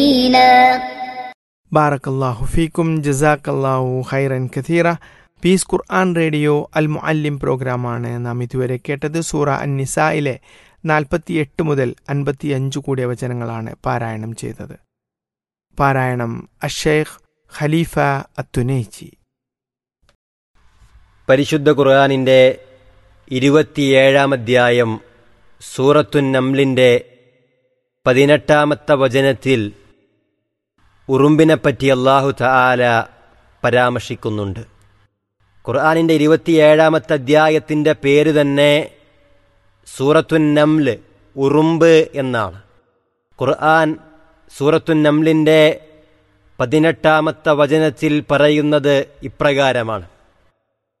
ബാറക്കല്ലാഹു ഫീക്കും ജസാക്കല്ലാഹു ഖൈറൻ കഥീറ. പീസ് ഖുർആൻ റേഡിയോ അൽ മുഅല്ലിം പ്രോഗ്രാമാണ് നാം ഇതുവരെ കേട്ടത്. സൂറ അൻ-നിസായിലെ 48 മുതൽ 55 കൂടിയ വചനങ്ങളാണ് പാരായണം ചെയ്തത്. പാരായണം അഷ്ശൈഖ് ഖലീഫ അത്തുനൈജി. പരിശുദ്ധ ഖുർആനിൻ്റെ 27-ാം അധ്യായം സൂറത്തുൻ നംലിൻ്റെ 18-ാമത്തെ വചനത്തിൽ ഉറുമ്പിനെപ്പറ്റി അല്ലാഹു തആല പരാമർശിക്കുന്നുണ്ട്. ഖുർആനിൻ്റെ 27-ാമത്തെ അധ്യായത്തിൻ്റെ പേര് തന്നെ സൂറത്തുൻ നംൽ, ഉറുമ്പ് എന്നാണ്. ഖുർആൻ സൂറത്തുൻ നംലിൻ്റെ 18-ാമത്തെ വചനത്തിൽ പറയുന്നത് ഇപ്രകാരമാണ്: